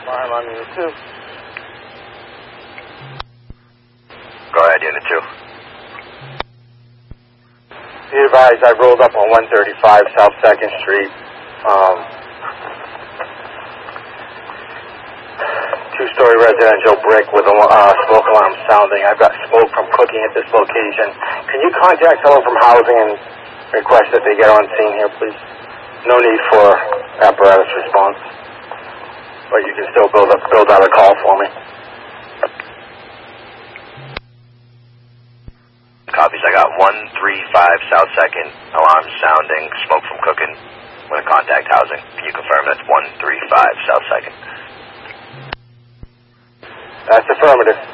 I'm on Unit 2. Go ahead, Unit 2. Be advised, I rolled up on 135 South 2nd Street. Two-story residential brick with a smoke alarm sounding. I've got smoke from cooking at this location. Can you contact someone from housing and request that they get on scene here, please? No need for apparatus response. But you can still build out a call for me. Copies. I got 135 South 2nd, alarm sounding, smoke from cooking. I'm going to contact housing. Can you confirm that's 135 South 2nd? That's affirmative.